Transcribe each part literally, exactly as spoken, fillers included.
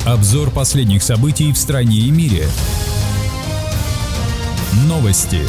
Обзор последних событий в стране и мире. Новости.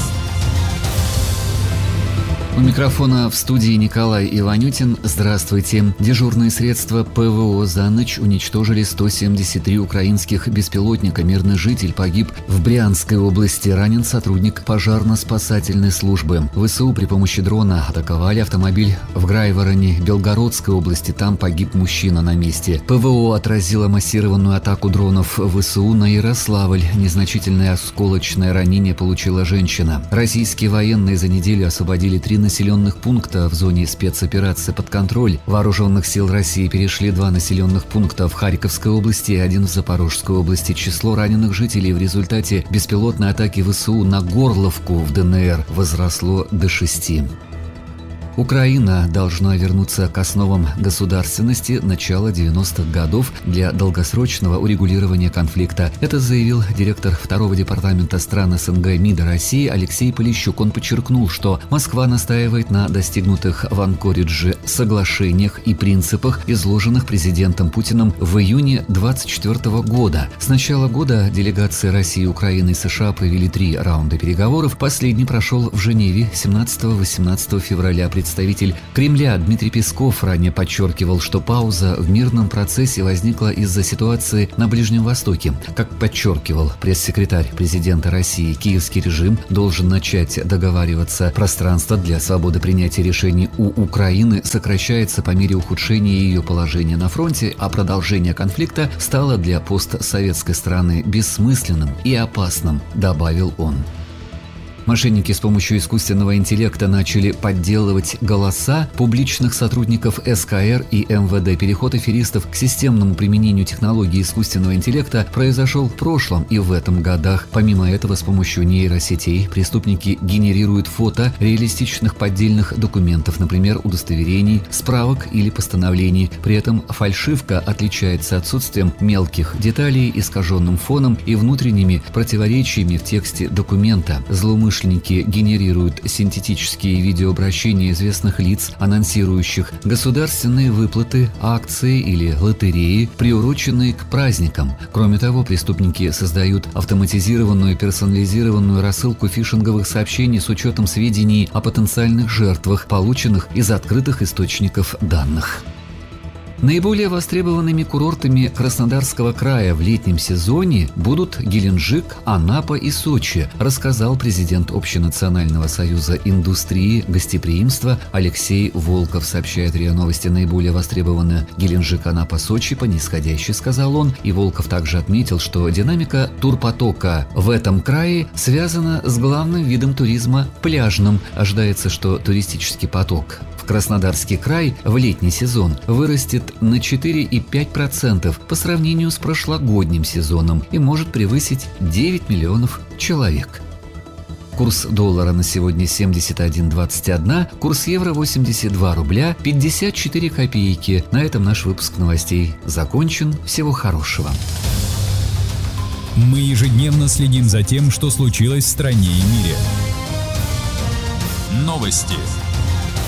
У микрофона в студии Николай Иванютин. Здравствуйте. Дежурные средства ПВО за ночь уничтожили сто семьдесят три украинских беспилотника. Мирный житель погиб в Брянской области. Ранен сотрудник пожарно-спасательной службы. ВСУ при помощи дрона атаковали автомобиль в Грайвороне Белгородской области. Там погиб мужчина на месте. ПВО отразило массированную атаку дронов ВСУ на Ярославль. Незначительное осколочное ранение получила женщина. Российские военные за неделю освободили три населенных пункта в зоне спецоперации под контроль Вооруженных сил России. Перешли два населенных пункта в Харьковской области и один в Запорожской области. Число раненых жителей в результате беспилотной атаки ВСУ на Горловку в ДНР возросло до шести. Украина должна вернуться к основам государственности начала девяностых годов для долгосрочного урегулирования конфликта. Это заявил директор второго департамента стран СНГ МИДа России Алексей Полищук. Он подчеркнул, что Москва настаивает на достигнутых в Анкоридже соглашениях и принципах, изложенных президентом Путиным в июне двадцать четвёртого года. С начала года делегации России, Украины и США провели три раунда переговоров. Последний прошел в Женеве семнадцатого-восемнадцатого февраля. Представитель Кремля Дмитрий Песков ранее подчеркивал, что пауза в мирном процессе возникла из-за ситуации на Ближнем Востоке. Как подчеркивал пресс-секретарь президента России, киевский режим должен начать договариваться. Пространство для свободы принятия решений у Украины сокращается по мере ухудшения ее положения на фронте, а продолжение конфликта стало для постсоветской страны бессмысленным и опасным, добавил он. Мошенники с помощью искусственного интеллекта начали подделывать голоса публичных сотрудников СКР и МВД. Переход аферистов к системному применению технологии искусственного интеллекта произошел в прошлом и в этом годах. Помимо этого, с помощью нейросетей преступники генерируют фото реалистичных поддельных документов, например, удостоверений, справок или постановлений. При этом фальшивка отличается отсутствием мелких деталей, искаженным фоном и внутренними противоречиями в тексте документа. Злоумышленники Злоумышленники генерируют синтетические видеообращения известных лиц, анонсирующих государственные выплаты, акции или лотереи, приуроченные к праздникам. Кроме того, преступники создают автоматизированную персонализированную рассылку фишинговых сообщений с учетом сведений о потенциальных жертвах, полученных из открытых источников данных. Наиболее востребованными курортами Краснодарского края в летнем сезоне будут Геленджик, Анапа и Сочи, рассказал президент Общенационального союза индустрии гостеприимства Алексей Волков, сообщает РИА Новости. Наиболее востребованы Геленджик, Анапа, Сочи по нисходящей, сказал он. И Волков также отметил, что динамика турпотока в этом крае связана с главным видом туризма – пляжным. Ожидается, что туристический поток в Краснодарский край в летний сезон вырастет на четыре и пять десятых процента по сравнению с прошлогодним сезоном и может превысить девять миллионов человек. Курс доллара на сегодня семьдесят один двадцать один, курс евро восемьдесят два рубля пятьдесят четыре копейки. На этом наш выпуск новостей закончен. Всего хорошего. Мы ежедневно следим за тем, что случилось в стране и мире. Новости.